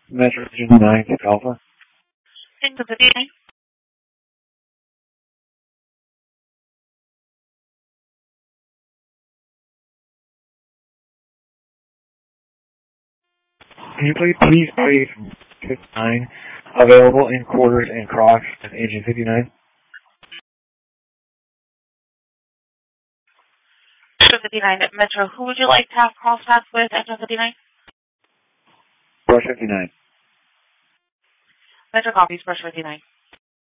Metro Engine 9 Alpha. Into the D9. Can you please wait 59 available in quarters and cross at Engine 59? Metro 59 at Metro. Who would you like to have crosspath with Engine 59? Brush 59. Metro copies, Brush 59.